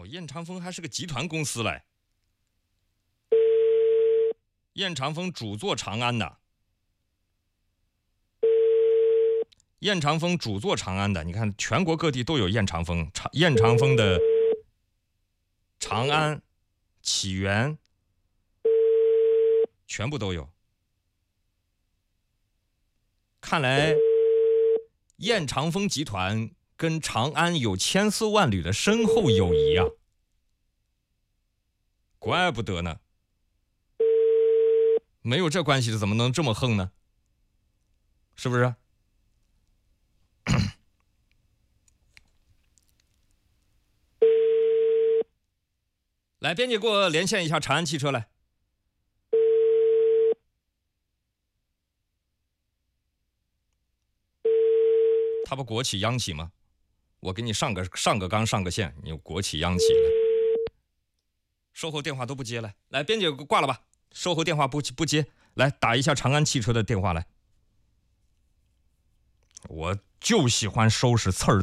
哦，燕长风还是个集团公司嘞。燕长风主做长安的，燕长风主做长安的，你看全国各地都有燕长风，燕长风的长安、启源，全部都有。看来燕长风集团跟长安有千丝万缕的深厚友谊啊，怪不得呢。没有这关系的怎么能这么横呢？是不是？来，编辑给我连线一下长安汽车来。他不国企央企吗？我给你上个线，你有国企央企了。售后电话都不接了，来，编辑挂了吧。售后电话不接，来打一下长安汽车的电话来。我就喜欢收拾刺儿。